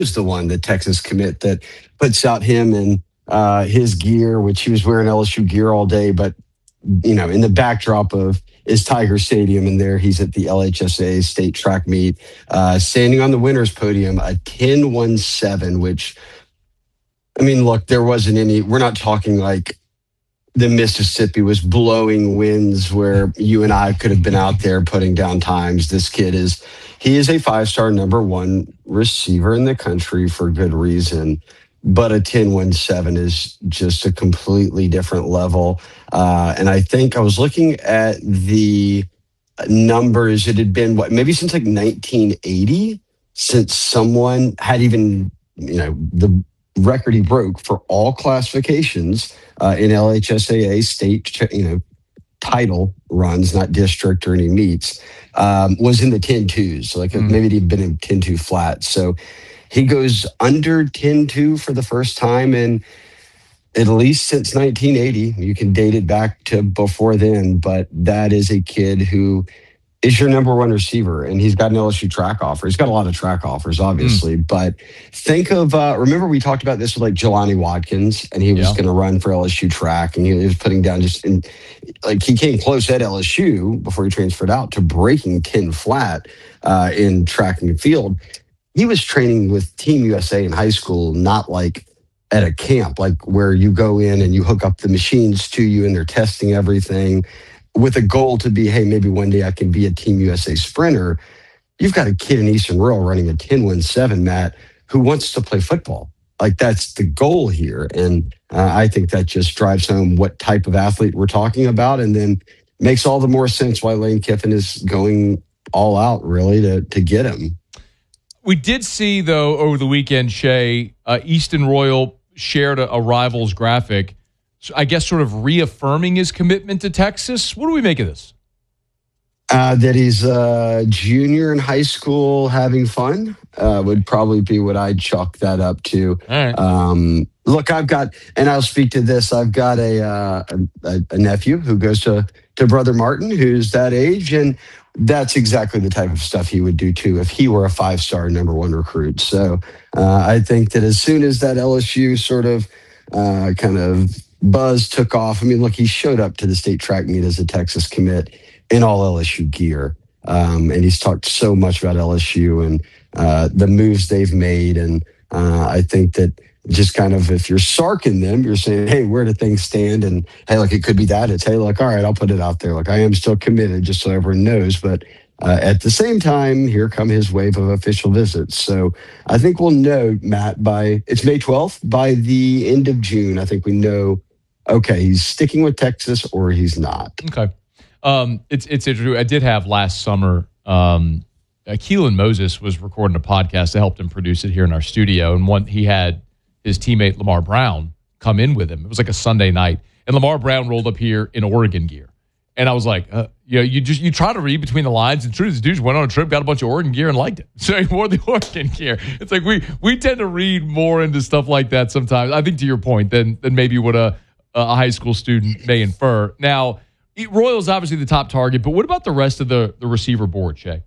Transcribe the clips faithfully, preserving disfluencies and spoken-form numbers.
was the one, the Texas commit that puts out him in uh, his gear, which he was wearing L S U gear all day. But, you know, in the backdrop of is Tiger Stadium, and there he's at the L H S A state track meet, uh, standing on the winner's podium, a ten one seven, which, I mean, look, there wasn't any, we're not talking like the Mississippi was blowing winds where you and I could have been out there putting down times. This kid is, he is a five-star number one receiver in the country for good reason. But a ten one seven is just a completely different level. Uh, and I think I was looking at the numbers. It had been, what, maybe since like nineteen eighty, since someone had even, you know, the record he broke for all classifications uh, in L H S A A state, you know, title runs, not district or any meets, um, was in the ten twos. So like mm. maybe he'd been in ten two flat. So he goes under ten two for the first time in at least since nineteen eighty. You can date it back to before then, but that is a kid who is your number one receiver, and he's got an L S U track offer. He's got a lot of track offers, obviously, mm. but think of, uh, remember we talked about this with like Jelani Watkins, and he was yeah. going to run for L S U track, and he was putting down just, in, like he came close at L S U before he transferred out to breaking ten flat uh, in track and field. He was training with Team U S A in high school, not like at a camp, like where you go in and you hook up the machines to you and they're testing everything with a goal to be, hey, maybe one day I can be a Team U S A sprinter. You've got a kid in Eastern Royal running a ten one seven, Matt, who wants to play football. Like that's the goal here. And uh, I think that just drives home what type of athlete we're talking about, and then makes all the more sense why Lane Kiffin is going all out really to, to get him. We did see, though, over the weekend, Shay, uh, Easton Royal shared a, a Rivals graphic, so I guess sort of reaffirming his commitment to Texas. What do we make of this? Uh, that he's a junior in high school having fun uh, would probably be what I'd chalk that up to. All right. Um, look, I've got, and I'll speak to this, I've got a, uh, a, a nephew who goes to, to Brother Martin, who's that age, and that's exactly the type of stuff he would do too if he were a five-star number one recruit. So uh, I think that as soon as that L S U sort of uh, kind of buzz took off, I mean, look, he showed up to the state track meet as a Texas commit in all L S U gear. Um, and he's talked so much about L S U and uh, the moves they've made. And uh, I think that just kind of, if you're sarking them, you're saying, hey, where do things stand? And hey, like it could be that. It's, hey, like, all right, I'll put it out there. Like I am still committed, just so everyone knows. But uh, at the same time, here come his wave of official visits. So I think we'll know, Matt, by, it's May twelfth, by the end of June, I think we know, okay, he's sticking with Texas or he's not. Okay. Um, it's, it's interesting. I did have last summer, um, uh, Keelan Moses was recording a podcast. I helped him produce it here in our studio. And one, he had his teammate Lamar Brown come in with him. It was like a Sunday night, and Lamar Brown rolled up here in Oregon gear. And I was like, uh, you know, you just you try to read between the lines. And truth is, dude went on a trip, got a bunch of Oregon gear, and liked it. So he wore the Oregon gear. It's like we we tend to read more into stuff like that sometimes. I think to your point, than than maybe what a a high school student may infer. Now, Royal's obviously the top target, but what about the rest of the the receiver board, Shay?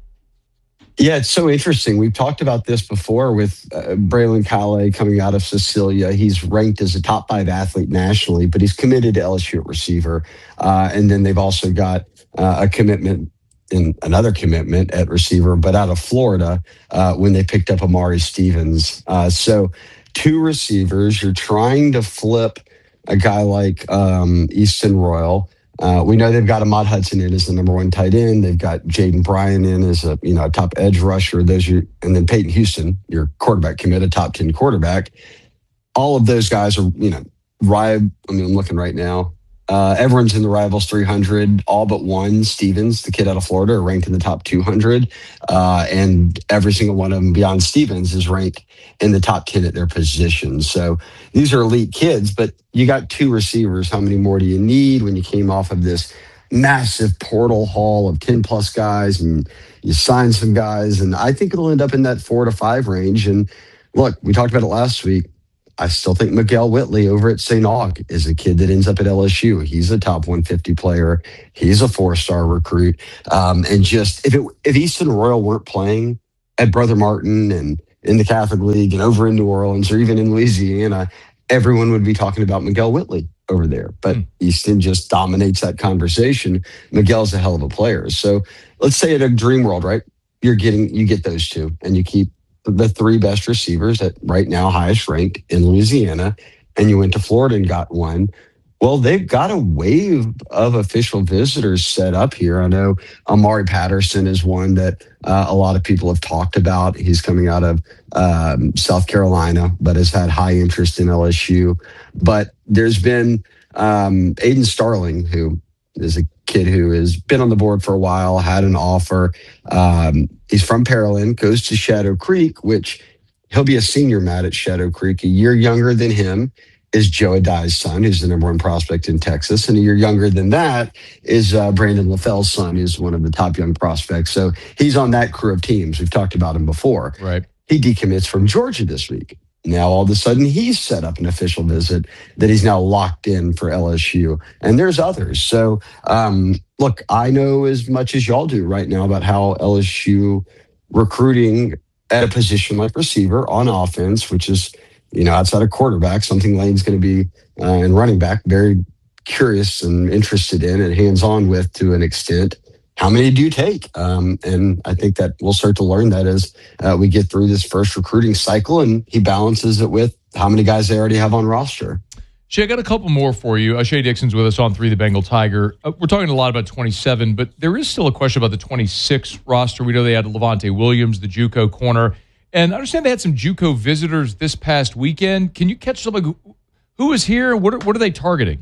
Yeah, it's so interesting. We've talked about this before with uh, Braylon Calais coming out of Cecilia. He's ranked as a top five athlete nationally, but he's committed to L S U at receiver. Uh, and then they've also got uh, a commitment and another commitment at receiver, but out of Florida uh, when they picked up Amari Stevens. Uh, so two receivers, you're trying to flip a guy like um, Easton Royal. Uh, we know they've got Ahmad Hudson in as the number one tight end. They've got Jaden Bryan in as a you know a top edge rusher. Those are, and then Peyton Houston, your quarterback commit, a top ten quarterback. All of those guys are you know rival. I mean, I'm looking right now. Uh, everyone's in the Rivals three hundred. All but one, Stevens, the kid out of Florida, are ranked in the top two hundred, uh, and every single one of them beyond Stevens is ranked in the top ten at their position. So these are elite kids, but you got two receivers. How many more do you need when you came off of this massive portal haul of ten plus guys and you signed some guys? And I think it'll end up in that four to five range. And look, we talked about it last week. I still think Miguel Whitley over at Saint Aug is a kid that ends up at L S U. He's a top one fifty player. He's a four-star recruit. Um, and just if it, if Easton Royal weren't playing at Brother Martin and in the Catholic League and over in New Orleans or even in Louisiana, everyone would be talking about Miguel Whitley over there. But mm. Easton just dominates that conversation. Miguel's a hell of a player. So let's say in a dream world, right? You're getting, you get those two and you keep the three best receivers at right now highest ranked in Louisiana, and you went to Florida and got one. Well, they've got a wave of official visitors set up here. I know Amari Patterson is one that uh, a lot of people have talked about. He's coming out of um, South Carolina, but has had high interest in L S U. But there's been um, Aiden Starling, who is a kid who has been on the board for a while, had an offer. Um, he's from Pearland, goes to Shadow Creek, which he'll be a senior, Matt, at Shadow Creek, a year younger than him is Joe Adai's son, who's the number one prospect in Texas. And a year younger than that is uh, Brandon LaFell's son, who's one of the top young prospects. So he's on that crew of teams. We've talked about him before. Right. He decommits from Georgia this week. Now, all of a sudden, he's set up an official visit that he's now locked in for L S U. And there's others. So, um, look, I know as much as y'all do right now about how L S U recruiting at a position like receiver on offense, which is, you know, outside of quarterback, something Lane's going to be, uh, and running back, very curious and interested in and hands-on with to an extent. How many do you take? Um, and I think that we'll start to learn that as uh, we get through this first recruiting cycle, and he balances it with how many guys they already have on roster. Shay, I got a couple more for you. Uh, Shay Dixon's with us on Three the Bengal Tiger. Uh, we're talking a lot about twenty-seven, but there is still a question about the twenty-six roster. We know they had Levante Williams, the JUCO corner. And I understand they had some JUCO visitors this past weekend. Can you catch somebody who is here? What are, what are they targeting?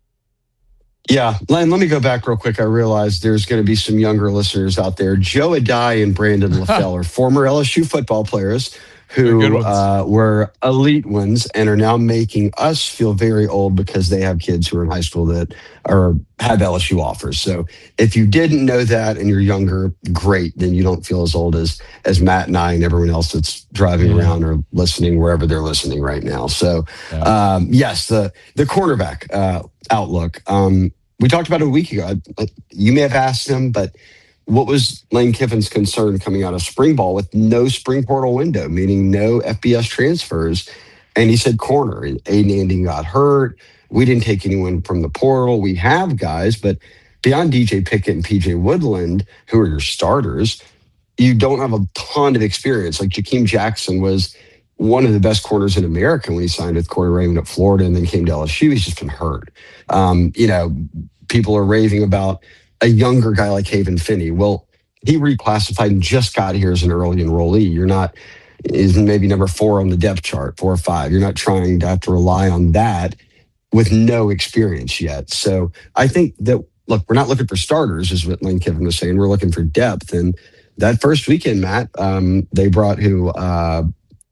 Yeah, Len, let me go back real quick. I realize there's going to be some younger listeners out there. Joe Adai and Brandon LaFell are former L S U football players who uh, were elite ones and are now making us feel very old because they have kids who are in high school that are have L S U offers. So if you didn't know that and you're younger, great. Then you don't feel as old as as Matt and I and everyone else that's driving yeah. around or listening wherever they're listening right now. So yeah. um, yes, the the cornerback uh, outlook. Um, we talked about it a week ago. I, you may have asked him, but what was Lane Kiffin's concern coming out of spring ball with no spring portal window, meaning no F B S transfers? And he said corner. Aiden Anding got hurt. We didn't take anyone from the portal. We have guys, but beyond D J Pickett and P J Woodland, who are your starters, you don't have a ton of experience. Like Jakeem Jackson was one of the best corners in America when he signed with Corey Raymond at Florida and then came to L S U. He's just been hurt. Um, you know, people are raving about a younger guy like Haven Finney. Well, he reclassified and just got here as an early enrollee. You're not, is maybe number four on the depth chart, four or five. You're not trying to have to rely on that with no experience yet. So I think that, look, we're not looking for starters, is what Lane Kiffin was saying. We're looking for depth. And that first weekend, Matt, um, they brought who, uh,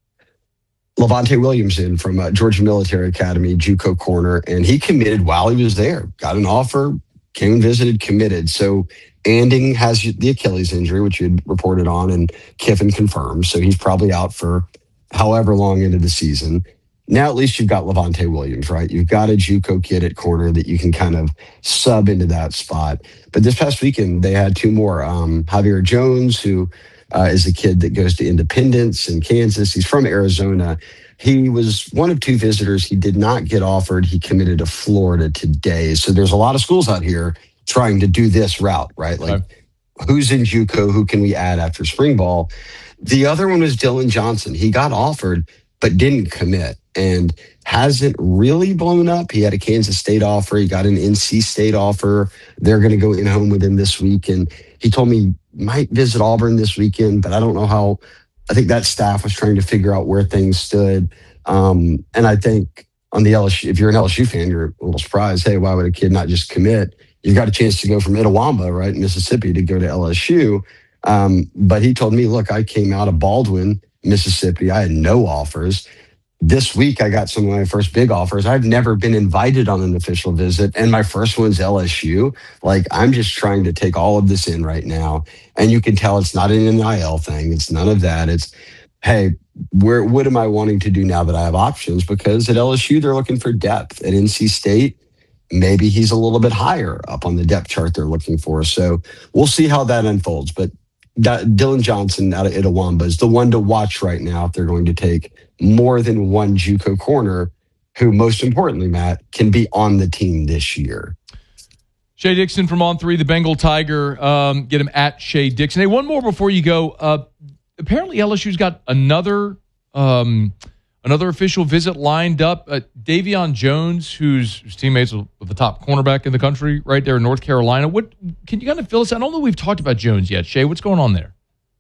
Levante Williams in from uh, Georgia Military Academy, JUCO corner, and he committed while he was there. Got an offer, came and visited, committed. So Anding has the Achilles injury, which you had reported on, and Kiffin confirmed. So he's probably out for however long into the season. Now at least you've got Levante Williams, right? You've got a JUCO kid at corner that you can kind of sub into that spot. But this past weekend, they had two more. Um, Javier Jones, who uh, is a kid that goes to Independence in Kansas. He's from Arizona. He was one of two visitors. He did not get offered. He committed to Florida today. So there's a lot of schools out here trying to do this route, right? Like, okay. Who's in JUCO? Who can we add after spring ball? The other one was Dylan Johnson. He got offered, but didn't commit and hasn't really blown up. He had a Kansas State offer. He got an N C State offer. They're going to go in home with him this week. And he told me he might visit Auburn this weekend, but I don't know how. I think that staff was trying to figure out where things stood. Um, and I think on the L S U, if you're an L S U fan, you're a little surprised. Hey, why would a kid not just commit? You've got a chance to go from Itawamba, right, Mississippi, to go to L S U. Um, but he told me, look, I came out of Baldwin, Mississippi. I had no offers. This week, I got some of my first big offers. I've never been invited on an official visit, and my first one's L S U. Like, I'm just trying to take all of this in right now. And you can tell it's not an N I L thing. It's none of that. It's, hey, where what am I wanting to do now that I have options? Because at L S U, they're looking for depth. At N C State, maybe he's a little bit higher up on the depth chart they're looking for. So we'll see how that unfolds. But D- Dylan Johnson out of Itawamba is the one to watch right now if they're going to take more than one JUCO corner, who most importantly, Matt, can be on the team this year. Shea Dixon from On three, the Bengal Tiger. Um, get him at Shea Dixon. Hey, one more before you go. Uh, apparently L S U's got another um, another official visit lined up. Uh, Davion Jones, who's, who's teammates with the top cornerback in the country right there in North Carolina. What can you kind of fill us? I don't know we've talked about Jones yet. Shea, what's going on there?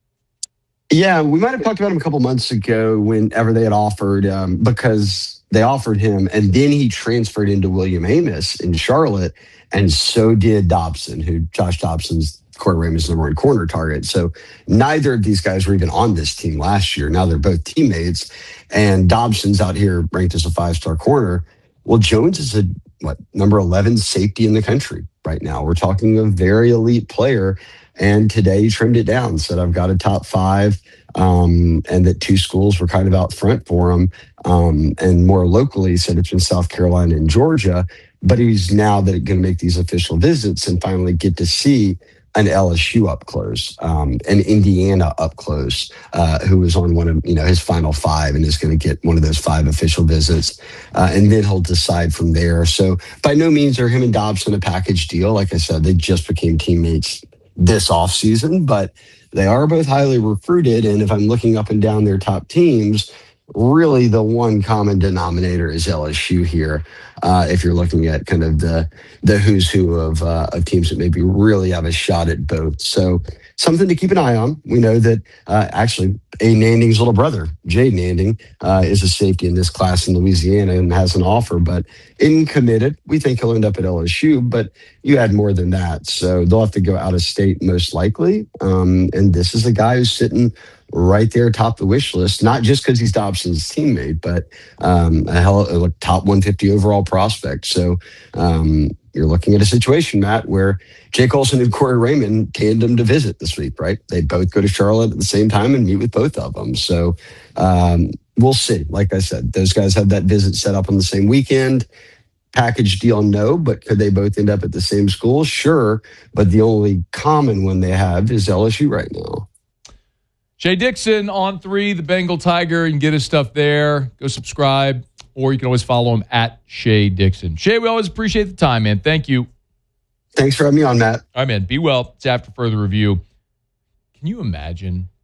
Yeah, we might have talked about him a couple months ago whenever they had offered, um, because they offered him, and then he transferred into William Amos in Charlotte, and so did Dobson, who Josh Dobson's Corey Raymond's number one corner target. So neither of these guys were even on this team last year. Now they're both teammates, and Dobson's out here ranked as a five-star corner. Well, Jones is a, what, number eleven safety in the country right now. We're talking a very elite player. And today he trimmed it down, said, I've got a top five, um, and that two schools were kind of out front for him. Um, and more locally, said it's in South Carolina and Georgia. But he's now that going to make these official visits and finally get to see an L S U up close, um, an Indiana up close, uh, who was on one of you know his final five and is going to get one of those five official visits, uh, and then he'll decide from there. So by no means are him and Dobson a package deal. Like I said, they just became teammates this offseason, but they are both highly recruited. And if I'm looking up and down their top teams, really the one common denominator is L S U here. Uh, if you're looking at kind of the the who's who of uh, of teams that maybe really have a shot at both. So something to keep an eye on. We know that uh, actually A. Nanding's little brother, Jade Nanding, uh, is a safety in this class in Louisiana and has an offer, but isn't committed. We think he'll end up at L S U, but you add more than that. So they'll have to go out of state most likely. Um, and this is a guy who's sitting right there atop the wish list, not just because he's Dobson's teammate, but um, a hell of a top one fifty overall prospect. So um, you're looking at a situation, Matt, where Jake Olson and Corey Raymond tandem to visit this week, right? They both go to Charlotte at the same time and meet with both of them. So um, we'll see. Like I said, those guys have that visit set up on the same weekend. Package deal, no, but could they both end up at the same school? Sure. But the only common one they have is L S U right now. Shea Dixon on three, the Bengal Tiger. You can get his stuff there. Go subscribe, or you can always follow him at Shea Dixon. Shea, we always appreciate the time, man. Thank you. Thanks for having me on, Matt. All right, man. Be well. It's After Further Review. Can you imagine? Can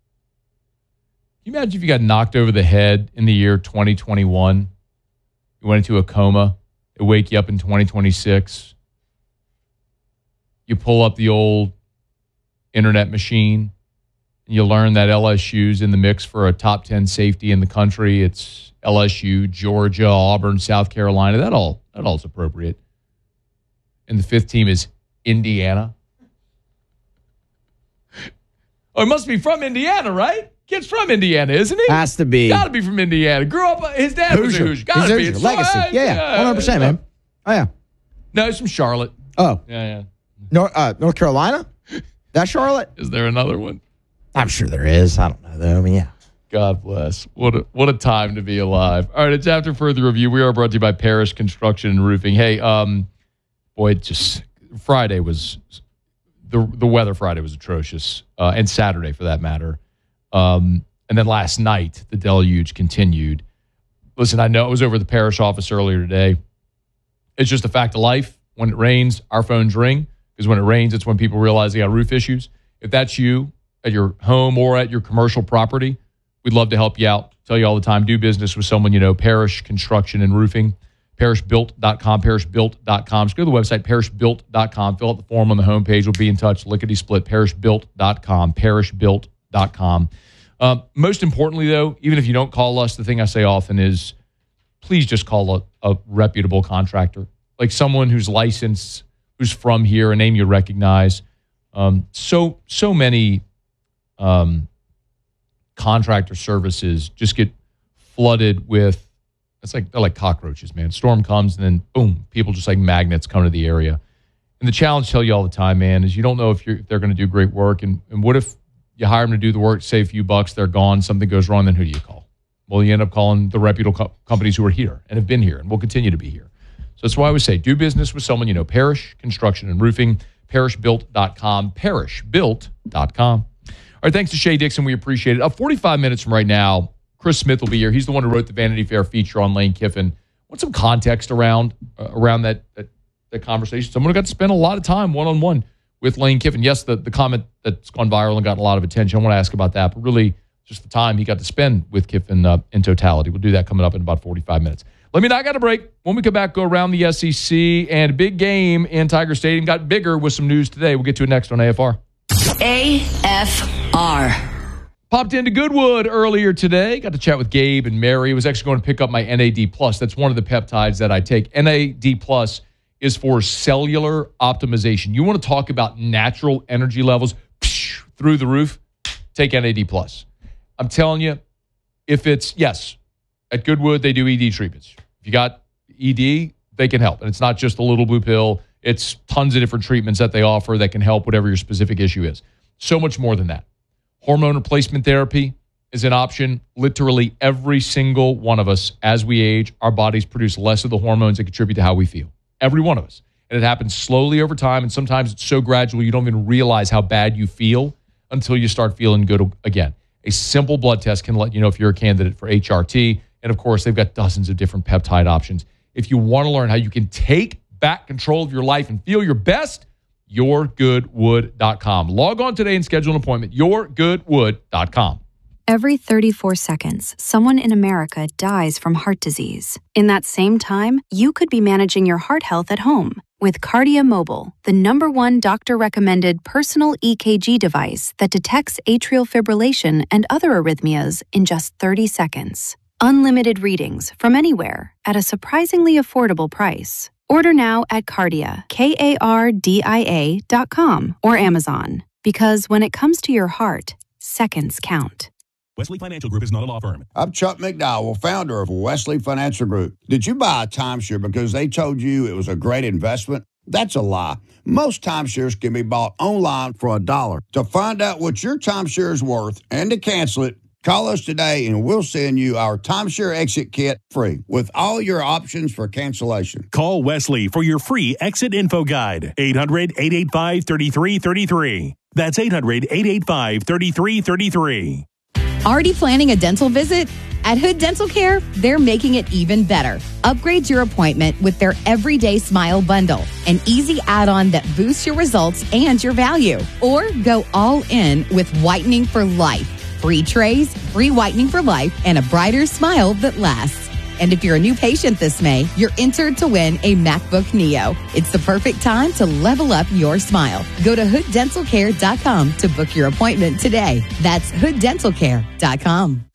you imagine if you got knocked over the head in the year twenty twenty-one? You went into a coma. It wake you up in twenty twenty-six. You pull up the old internet machine. You learn that L S U's in the mix for a top ten safety in the country. It's L S U, Georgia, Auburn, South Carolina. That all that all is appropriate. And the fifth team is Indiana. Oh, it must be from Indiana, right? Kid's from Indiana, isn't he? Has to be. Got to be from Indiana. Grew up, his dad Hoosier. was a Hoosier. Got to be. Hoosier. Legacy. Uh, yeah, yeah. one hundred percent, man. Oh, yeah. No, he's from Charlotte. Oh. Yeah, yeah. North, uh, North Carolina? That Charlotte? Is there another one? I'm sure there is. I don't know, though. I mean, yeah. God bless. What a, what a time to be alive. All right, it's After Further Review. We are brought to you by Parrish Construction and Roofing. Hey, um, boy, it just Friday was the the weather. Friday was atrocious, uh, and Saturday for that matter. Um, and then last night the deluge continued. Listen, I know I was over at the Parrish office earlier today. It's just a fact of life. When it rains, our phones ring because when it rains, it's when people realize they got roof issues. If that's you, at your home or at your commercial property, we'd love to help you out. Tell you all the time, do business with someone you know. Parrish Construction and Roofing, parrish built dot com, parrish built dot com. Just go to the website, parrish built dot com. Fill out the form on the homepage. We'll be in touch. Lickety-split, parrish built dot com, parrish built dot com. Um, most importantly, though, even if you don't call us, the thing I say often is please just call a, a reputable contractor, like someone who's licensed, who's from here, a name you recognize. Um, so, so many Um, contractor services just get flooded with, it's like, they're like cockroaches, man. Storm comes and then boom, people just like magnets come to the area. And the challenge, tell you all the time, man, is you don't know if, you're, if they're going to do great work. And, and what if you hire them to do the work, save a few bucks, they're gone, something goes wrong, then who do you call? Well, you end up calling the reputable co- companies who are here and have been here and will continue to be here. So that's why I always say, do business with someone you know. Parrish Construction and Roofing, parrish built dot com, parrish built dot com. All right, thanks to Shay Dixon. We appreciate it. Uh, forty-five minutes from right now, Chris Smith will be here. He's the one who wrote the Vanity Fair feature on Lane Kiffin. Want some context around uh, around that, that that conversation? Someone who got to spend a lot of time one-on-one with Lane Kiffin. Yes, the, the comment that's gone viral and gotten a lot of attention. I want to ask about that, but really just the time he got to spend with Kiffin uh, in totality. We'll do that coming up in about forty-five minutes. Let me know, I got a break. When we come back, go around the S E C, and a big game in Tiger Stadium got bigger with some news today. We'll get to it next on A F R. A F R. Popped into Goodwood earlier today. Got to chat with Gabe and Mary. I was actually going to pick up my N A D plus. That's one of the peptides that I take. N A D plus is for cellular optimization. You want to talk about natural energy levels psh, through the roof? Take N A D plus. I'm telling you, if it's, yes, at Goodwood, they do E D treatments. If you got E D, they can help. And it's not just a little blue pill. It's tons of different treatments that they offer that can help whatever your specific issue is. So much more than that. Hormone replacement therapy is an option. Literally every single one of us, as we age, our bodies produce less of the hormones that contribute to how we feel. Every one of us. And it happens slowly over time, and sometimes it's so gradual you don't even realize how bad you feel until you start feeling good again. A simple blood test can let you know if you're a candidate for H R T. And, of course, they've got dozens of different peptide options. If you want to learn how you can take back control of your life and feel your best, your good wood dot com. Log on today and schedule an appointment. your good wood dot com. Every thirty-four seconds, someone in America dies from heart disease. In that same time, you could be managing your heart health at home with Kardia Mobile, the number one doctor-recommended personal E K G device that detects atrial fibrillation and other arrhythmias in just thirty seconds. Unlimited readings from anywhere at a surprisingly affordable price. Order now at Kardia, K A R D I A dot com or Amazon. Because when it comes to your heart, seconds count. Wesley Financial Group is not a law firm. I'm Chuck McDowell, founder of Wesley Financial Group. Did you buy a timeshare because they told you it was a great investment? That's a lie. Most timeshares can be bought online for a dollar. To find out what your timeshare is worth and to cancel it, call us today and we'll send you our timeshare exit kit free with all your options for cancellation. Call Wesley for your free exit info guide. eight hundred, eight eight five, three three three three. That's eight hundred, eight eight five, three three three three. Already planning a dental visit? At Hood Dental Care, they're making it even better. Upgrade your appointment with their Everyday Smile Bundle, an easy add-on that boosts your results and your value. Or go all in with Whitening for Life. Free trays, free whitening for life, and a brighter smile that lasts. And if you're a new patient this May, you're entered to win a MacBook Neo. It's the perfect time to level up your smile. Go to hood dental care dot com to book your appointment today. That's hood dental care dot com.